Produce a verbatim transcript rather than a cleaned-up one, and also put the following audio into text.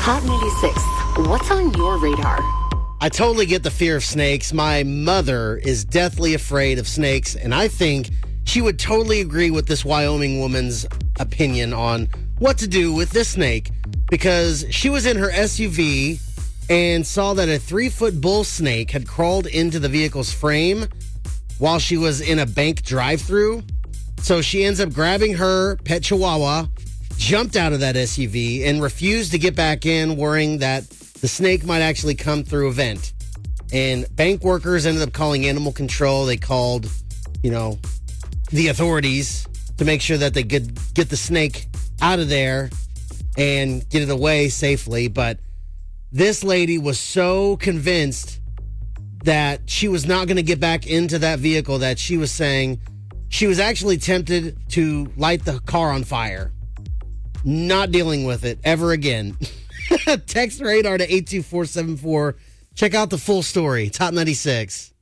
Hot ninety-six, what's on your radar? I totally get the fear of snakes. My mother is deathly afraid of snakes, and I think she would totally agree with this Wyoming woman's opinion on what to do with this snake, because she was in her S U V and saw that a three-foot bull snake had crawled into the vehicle's frame while she was in a bank drive-thru. So she ends up grabbing her pet chihuahua, jumped out of that S U V, and refused to get back in, worrying that the snake might actually come through a vent. And bank workers ended up calling animal control. They called, you know, the authorities to make sure that they could get the snake out of there and get it away safely. But this lady was so convinced that she was not going to get back into that vehicle that she was saying she was actually tempted to light the car on fire. Not dealing with it ever again. Text radar to eight two four seven four. Check out the full story. Top ninety-six.